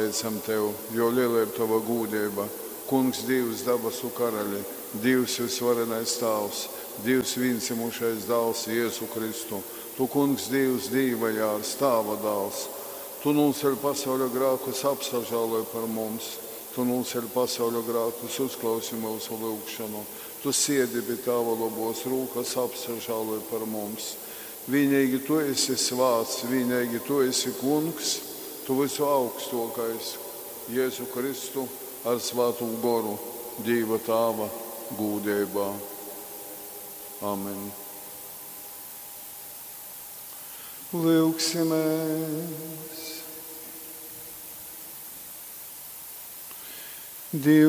pateicam Tev, jo liela ir Tava gūdība. Kungs, Dievs, dabasu karaļi, Dievs visvarenais Tēvs, Dievs viensimušais Dēls, Jēzu Kristu. Tu, Kungs, Dievs, dīvajārs, Tēva dēls. Tu nulceļ pasauļa grēkus, apsažāloji par mums. Tu nulceļ pasauļa grēkus, uzklausi mūsu lūgšanu. Tu siedi pie Tava labos rūkas, apsažāloji par mums. Vienīgi Tu esi svāts, vienīgi Tu esi Kungs, Tu visu augstokais, Jēzu Kristu ar svātu goru, Dieva Tēva gūdībā. Amen. Lūgsimies. Dievs